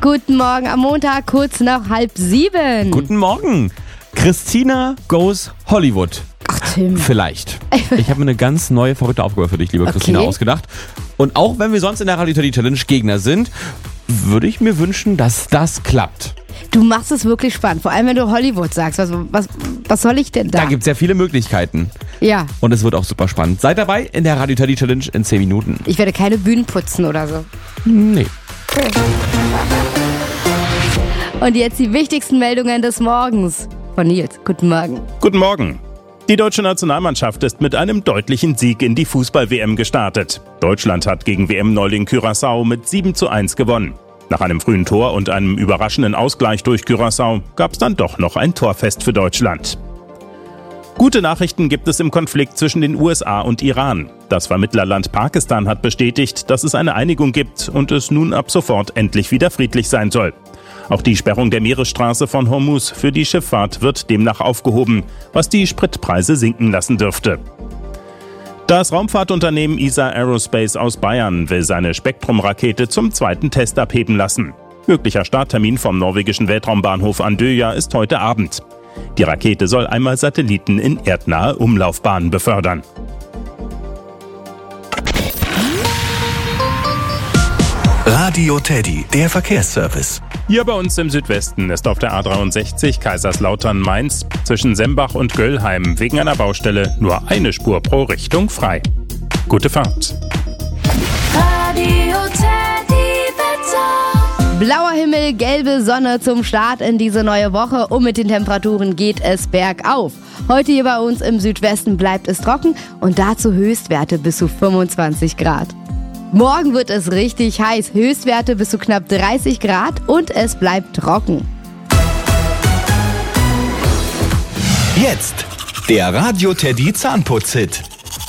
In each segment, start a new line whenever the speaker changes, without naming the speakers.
Guten Morgen am Montag, kurz nach 6:30.
Guten Morgen. Christina goes Hollywood.
Ach, Tim.
Vielleicht. Ich habe mir eine ganz neue, verrückte Aufgabe für dich, liebe Christina, ausgedacht. Und auch wenn wir sonst in der Radio Teddy Challenge Gegner sind, würde ich mir wünschen, dass das klappt.
Du machst es wirklich spannend, vor allem wenn du Hollywood sagst. Was soll ich denn da?
Da gibt es ja viele Möglichkeiten.
Ja.
Und es wird auch super spannend. Seid dabei in der Radio Teddy Challenge in 10 Minuten.
Ich werde keine Bühnen putzen oder so.
Nee.
Und jetzt die wichtigsten Meldungen des Morgens von Nils. Guten Morgen.
Guten Morgen. Die deutsche Nationalmannschaft ist mit einem deutlichen Sieg in die Fußball-WM gestartet. Deutschland hat gegen WM-Neuling Curaçao mit 7:1 gewonnen. Nach einem frühen Tor und einem überraschenden Ausgleich durch Curaçao gab es dann doch noch ein Torfest für Deutschland. Gute Nachrichten gibt es im Konflikt zwischen den USA und Iran. Das Vermittlerland Pakistan hat bestätigt, dass es eine Einigung gibt und es nun ab sofort endlich wieder friedlich sein soll. Auch die Sperrung der Meeresstraße von Hormuz für die Schifffahrt wird demnach aufgehoben, was die Spritpreise sinken lassen dürfte. Das Raumfahrtunternehmen ESA Aerospace aus Bayern will seine Spektrum-Rakete zum zweiten Test abheben lassen. Möglicher Starttermin vom norwegischen Weltraumbahnhof Andøya ist heute Abend. Die Rakete soll einmal Satelliten in erdnahe Umlaufbahnen befördern.
Radio Teddy, der Verkehrsservice.
Hier bei uns im Südwesten ist auf der A63 Kaiserslautern-Mainz zwischen Sembach und Göllheim wegen einer Baustelle nur eine Spur pro Richtung frei. Gute Fahrt.
Radio Teddy Wetter.
Blauer Himmel, gelbe Sonne zum Start in diese neue Woche und mit den Temperaturen geht es bergauf. Heute hier bei uns im Südwesten bleibt es trocken und dazu Höchstwerte bis zu 25 Grad. Morgen wird es richtig heiß, Höchstwerte bis zu knapp 30 Grad und es bleibt trocken.
Jetzt der Radio Teddy Zahnputz-Hit.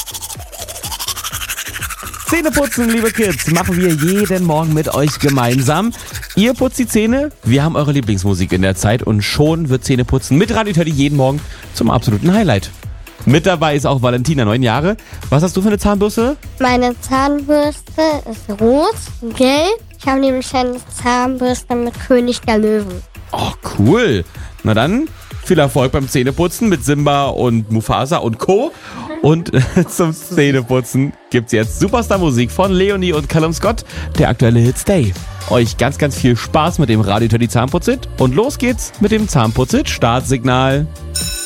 Zähneputzen, liebe Kids, machen wir jeden Morgen mit euch gemeinsam. Ihr putzt die Zähne, wir haben eure Lieblingsmusik in der Zeit und schon wird Zähneputzen mit Radio Teddy jeden Morgen zum absoluten Highlight. Mit dabei ist auch Valentina, 9 Jahre. Was hast du für eine Zahnbürste?
Meine Zahnbürste ist rot, gelb. Ich habe nämlich eine Zahnbürste mit König der Löwen.
Oh, cool. Na dann, viel Erfolg beim Zähneputzen mit Simba und Mufasa und Co. Und zum Zähneputzen gibt's jetzt Superstar-Musik von Leonie und Callum Scott, der aktuelle Hit Stay. Euch ganz, ganz viel Spaß mit dem Radio Teddy Zahnputz-Hit und los geht's mit dem Zahnputz-Hit Startsignal.